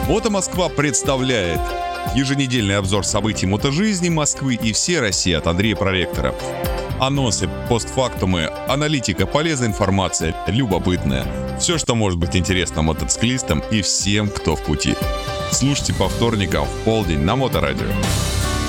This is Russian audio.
Мото Москва представляет еженедельный обзор событий мотожизни Москвы и всей России от Андрея Проректора. Анонсы, постфактумы, аналитика, полезная информация, любопытная. Все, что может быть интересно мотоциклистам и всем, кто в пути. Слушайте по вторникам в полдень на Моторадио.